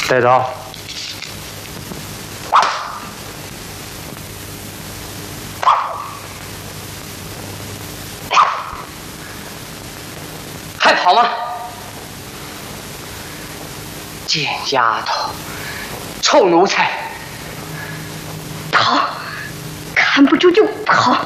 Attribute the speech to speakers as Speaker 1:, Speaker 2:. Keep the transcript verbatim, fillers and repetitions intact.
Speaker 1: 带走。还跑吗？贱丫头，臭奴才！
Speaker 2: 跑，看不住就跑。